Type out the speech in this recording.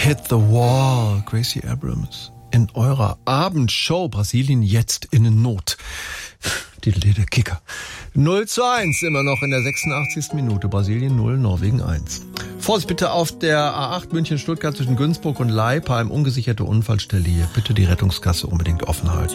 Hit the Wall, Gracie Abrams. In eurer Abendshow Brasilien jetzt in Not. Die Kicker. 0:1 immer noch in der 86. Minute. Brasilien 0, Norwegen 1. Vorsicht bitte auf der A8 München-Stuttgart zwischen Günzburg und Leipheim. Ungesicherte Unfallstelle hier. Bitte die Rettungskasse unbedingt offen halten.